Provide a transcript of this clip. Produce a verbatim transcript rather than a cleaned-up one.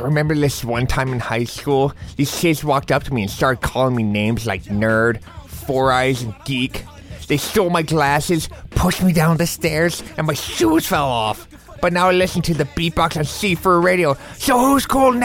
remember this one time in high school, these kids walked up to me and started calling me names like nerd, four eyes, and geek. They stole my glasses, pushed me down the stairs, and my shoes fell off. But now I listen to the beatbox on C four Radio. So who's cool now?